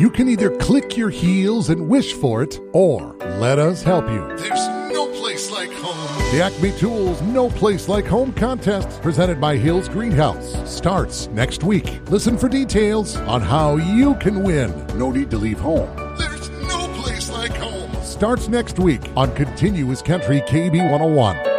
You can either click your heels and wish for it, or let us help you. There's no place like home. The Acme Tools No Place Like Home contest, presented by Hills Greenhouse, starts next week. Listen for details on how you can win. No need to leave home. There's no place like home. Starts next week on Continuous Country KB 101.